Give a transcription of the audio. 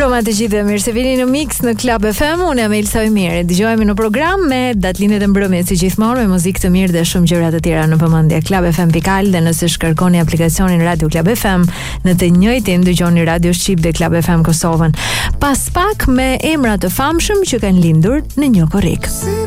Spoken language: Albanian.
mbrëma të gjithëve, mirë se vini në Mix në Club FM. Unë jam Elsa Ymiri. Dëgjohemi në program me datëlindjet e mbrëmjes si gjithmonë, me muzikë të mirë dhe shumë gjëra të tjera në vëmendje. Club FM.al dhe nëse shkarkoni aplikacionin Radio Club FM, në të njëjtin dëgjoni Radio Shqip dhe Club FM Kosovën. Pas pak me emra të famshëm që kanë lindur në një korrik.